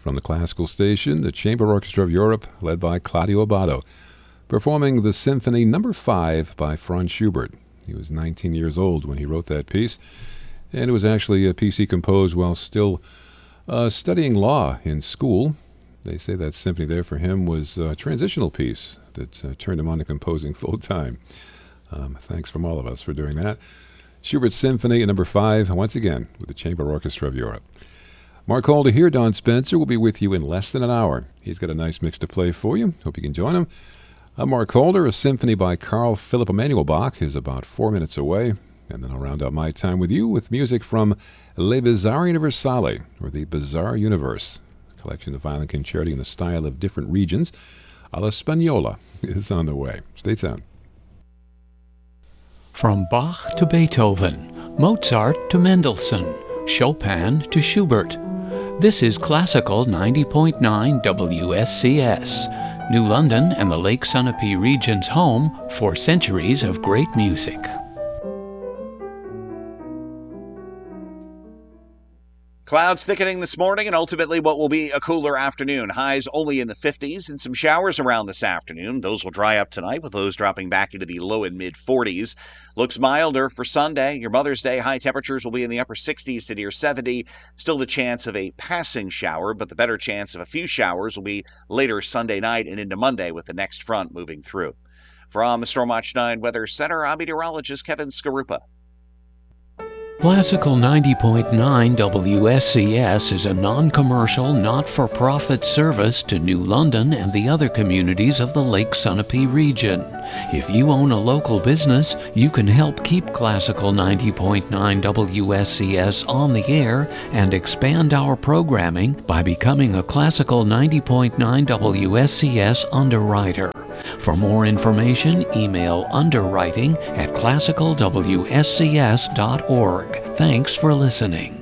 from the classical station, the Chamber Orchestra of Europe, led by Claudio Abbado, performing the Symphony No. 5 by Franz Schubert. He was 19 years old when he wrote that piece, and it was actually a piece he composed while still studying law in school. They say that symphony there for him was a transitional piece that turned him on to composing full-time. Thanks from all of us for doing that. Schubert's Symphony No. 5, once again, with the Chamber Orchestra of Europe. Mark Calder here. Don Spencer will be with you in less than an hour. He's got a nice mix to play for you. Hope you can join him. I'm Mark Calder. A symphony by Carl Philipp Emanuel Bach is about 4 minutes away. And then I'll round out my time with you with music from Le Bizarre Universale, or the Bizarre Universe. A collection of violin concerti in the style of different regions. A la Spagnola is on the way. Stay tuned. From Bach to Beethoven, Mozart to Mendelssohn, Chopin to Schubert. This is Classical 90.9 WSCS, New London and the Lake Sunapee region's home for centuries of great music. Clouds thickening this morning and ultimately what will be a cooler afternoon. Highs only in the 50s and some showers around this afternoon. Those will dry up tonight with lows dropping back into the low and mid 40s. Looks milder for Sunday. Your Mother's Day high temperatures will be in the upper 60s to near 70. Still the chance of a passing shower, but the better chance of a few showers will be later Sunday night and into Monday with the next front moving through. From Stormwatch 9 Weather Center, I'm meteorologist Kevin Skarupa. Classical 90.9 WSCS is a non-commercial, not-for-profit service to New London and the other communities of the Lake Sunapee region. If you own a local business, you can help keep Classical 90.9 WSCS on the air and expand our programming by becoming a Classical 90.9 WSCS underwriter. For more information, email underwriting@classicalwscs.org. Thanks for listening.